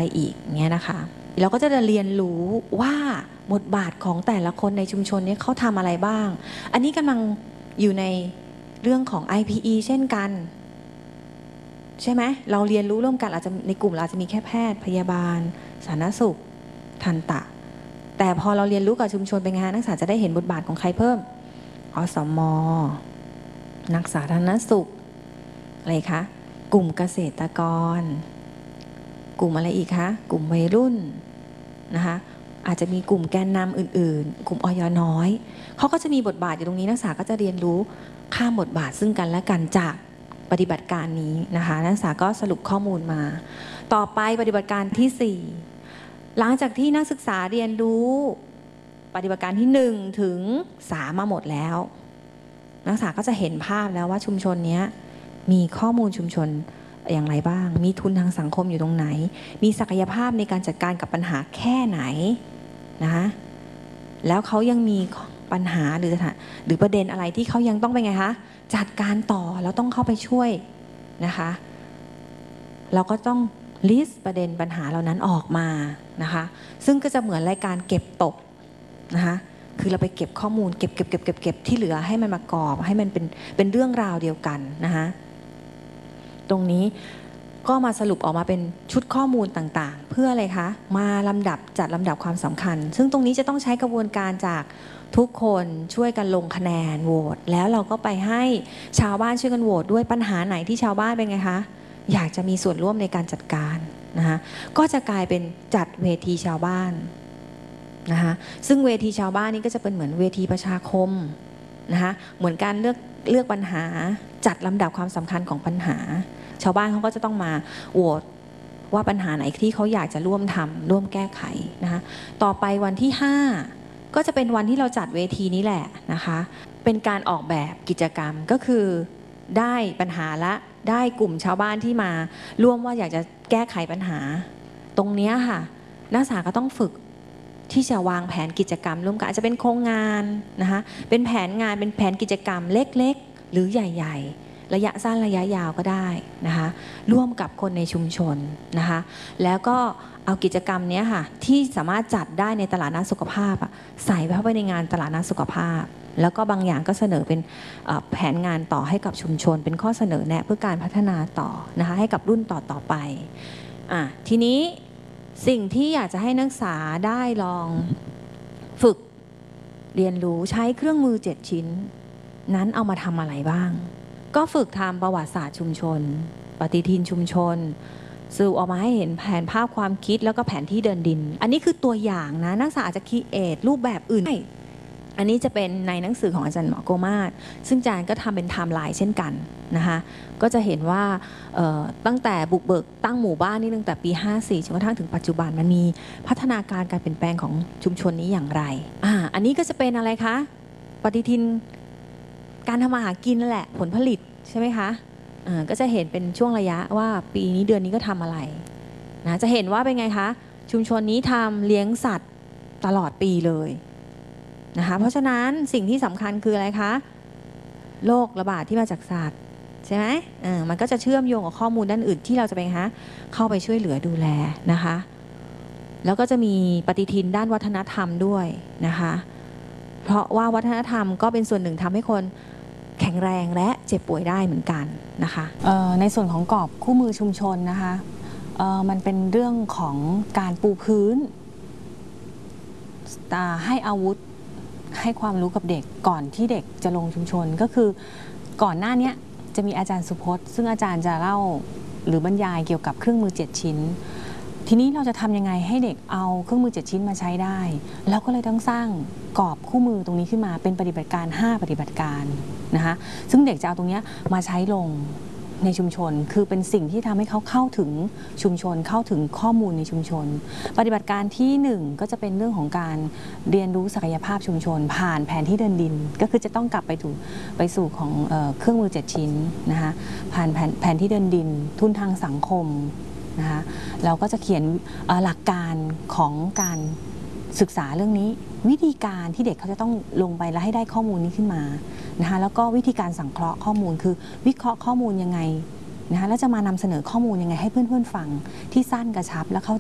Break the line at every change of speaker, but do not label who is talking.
อะไรอีกเงี้ยนะคะเราก็จะเรียนรู้ว่าบทบาทของแต่ละคนในชุมชนนี้เขาทำอะไรบ้างอันนี้กำลังอยู่ในเรื่องของ IPE เช่นกันใช่ไหมเราเรียนรู้ร่วมกันอาจจะในกลุ่มเราจะมีแค่แพทย์พยาบาลสาธารณสุขทันตะแต่พอเราเรียนรู้กับชุมชนเป็นไงนักศึกษาจะได้เห็นบทบาทของใครเพิ่มอสม.นักสาธารณสุขอะไรคะกลุ่มเกษตรกรกลุ่มอะไรอีกคะกลุ่มวัยรุ่นนะคะอาจจะมีกลุ่มแกนนำอื่นๆกลุ่มอย.น้อยเขาก็จะมีบทบาทอยู่ตรงนี้นักศึกษาก็จะเรียนรู้ข้ามบทบาทซึ่งกันและกันจากปฏิบัติการนี้นะคะนักศึกษาก็สรุปข้อมูลมาต่อไปปฏิบัติการที่4หลังจากที่นักศึกษาเรียนรู้ปฏิบัติการที่1ถึง3มาหมดแล้วนักศึกษาก็จะเห็นภาพแล้วว่าชุมชนนี้มีข้อมูลชุมชนอย่างไรบ้างมีทุนทางสังคมอยู่ตรงไหนมีศักยภาพในการจัดการกับปัญหาแค่ไหนนะคะแล้วเขายังมีปัญหาหรือประเด็นอะไรที่เขายังต้องไปไงคะจัดการต่อแล้วต้องเข้าไปช่วยนะคะเราก็ต้องลิสต์ประเด็นปัญหาเหล่านั้นออกมานะคะซึ่งก็จะเหมือนรายการเก็บตกนะคะคือเราไปเก็บข้อมูลเก็บที่เหลือให้มันประกอบให้มันเป็นเรื่องราวเดียวกันนะคะตรงนี้ก็มาสรุปออกมาเป็นชุดข้อมูลต่างๆเพื่ออะไรคะมาจัดลำดับความสำคัญซึ่งตรงนี้จะต้องใช้กระบวนการจากทุกคนช่วยกันลงคะแนนโหวตแล้วเราก็ไปให้ชาวบ้านช่วยกันโหวตด้วยปัญหาไหนที่ชาวบ้านเป็นไงคะอยากจะมีส่วนร่วมในการจัดการนะคะก็จะกลายเป็นจัดเวทีชาวบ้านนะคะซึ่งเวทีชาวบ้านนี้ก็จะเป็นเหมือนเวทีประชาคมนะคะเหมือนการเลือกปัญหาจัดลำดับความสำคัญของปัญหาชาวบ้านเขาก็จะต้องมาโหวตว่าปัญหาไหนที่เขาอยากจะร่วมทำร่วมแก้ไขนะคะต่อไปวันที่5ก็จะเป็นวันที่เราจัดเวทีนี้แหละนะคะเป็นการออกแบบกิจกรรมก็คือได้ปัญหาละได้กลุ่มชาวบ้านที่มาร่วมว่าอยากจะแก้ไขปัญหาตรงนี้ค่ะนักศึกษาก็ต้องฝึกที่จะวางแผนกิจกรรมร่วมกันอาจจะเป็นโครงงานนะคะเป็นแผนงานเป็นแผนกิจกรรมเล็กๆหรือใหญ่ๆระยะสั้นระยะยาวก็ได้นะคะร่วมกับคนในชุมชนนะคะแล้วก็เอากิจกรรมนี้ค่ะที่สามารถจัดได้ในตลาดนัดสุขภาพใส่เข้าไปในงานตลาดนัดสุขภาพแล้วก็บางอย่างก็เสนอเป็นแผนงานต่อให้กับชุมชนเป็นข้อเสนอแนะเพื่อการพัฒนาต่อนะคะให้กับรุ่นต่อไปทีนี้สิ่งที่อยากจะให้นักศึกษาได้ลองฝึกเรียนรู้ใช้เครื่องมือ7ชิ้นนั้นเอามาทำอะไรบ้างก็ฝึกทำประวัติศาสตร์ชุมชนปฏิทินชุมชนสรุปออกมาให้เห็นแผนภาพความคิดแล้วก็แผนที่เดินดินอันนี้คือตัวอย่างนะนักศึกษาอาจจะคิดรูปแบบอื่นอันนี้จะเป็นในหนังสือของอาจารย์หมอโกมาศซึ่งอาจารย์ก็ทำเป็นไทม์ไลน์เช่นกันนะคะก็จะเห็นว่าตั้งแต่บุกเบิกตั้งหมู่บ้านนี่ตั้งแต่ปี54จนกระทั่งถึงปัจจุบันมันมีพัฒนาการการเปลี่ยนแปลงของชุมชนนี้อย่างไรอันนี้ก็จะเป็นอะไรคะปฏิทินการทำมาหากินนั่นแหละผลผลิตใช่ไหมคะก็จะเห็นเป็นช่วงระยะว่าปีนี้เดือนนี้ก็ทำอะไรนะจะเห็นว่าเป็นไงคะชุมชนนี้ทำเลี้ยงสัตว์ตลอดปีเลยนะคะเพราะฉะนั้นสิ่งที่สำคัญคืออะไรคะโรคระบาดที่มาจากสัตว์ใช่ไหมมันก็จะเชื่อมโยงกับข้อมูลด้านอื่นที่เราจะไปเข้าไปช่วยเหลือดูแลนะคะแล้วก็จะมีปฏิทินด้านวัฒนธรรมด้วยนะคะเพราะว่าวัฒนธรรมก็เป็นส่วนหนึ่งทำให้คนแข็งแรงและเจ็บป่วยได้เหมือนกันนะคะในส่วนของกรอบคู่มือชุมชนนะคะมันเป็นเรื่องของการปูพื้นให้อาวุธให้ความรู้กับเด็กก่อนที่เด็กจะลงชุมชนก็คือก่อนหน้านี้จะมีอาจารย์สุพจน์ซึ่งอาจารย์จะเล่าหรือบรรยายเกี่ยวกับเครื่องมือ7ชิ้นทีนี้เราจะทำยังไงให้เด็กเอาเครื่องมือ7ชิ้นมาใช้ได้แล้วก็เลยต้องสร้างกรอบคู่มือตรงนี้ขึ้นมาเป็นปฏิบัติการ5ปฏิบัติการนะคะซึ่งเด็กจะเอาตรงนี้มาใช้ลงในชุมชนคือเป็นสิ่งที่ทำให้เขาเข้าถึงชุมชนเข้าถึงข้อมูลในชุมชนปฏิบัติการที่1ก็จะเป็นเรื่องของการเรียนรู้ศักยภาพชุมชนผ่านแผนที่เดินดินก็คือจะต้องกลับไปสู่ของเครื่องมือ7ชิ้นนะคะผ่านแผนที่เดินดินทุนทางสังคมนะคะเราก็จะเขียนหลักการของการศึกษาเรื่องนี้วิธีการที่เด็กเขาจะต้องลงไปแล้วให้ได้ข้อมูลนี้ขึ้นมานะคะแล้วก็วิธีการสังเคราะห์ข้อมูลคือวิเคราะห์ข้อมูลยังไงนะคะแล้วจะมานำเสนอข้อมูลยังไงให้เพื่อนๆฟังที่สั้นกระชับและเข้า